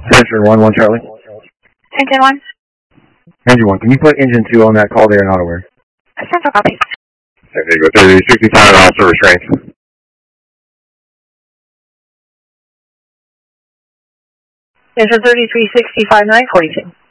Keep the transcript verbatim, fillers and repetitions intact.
Central one one Charlie. Engine one. Engine one, can you put engine two on that call there in AutoWare? Central copy. San Diego thirty sixty-five, officer restraints. Central thirty-three sixty-five nine forty-two.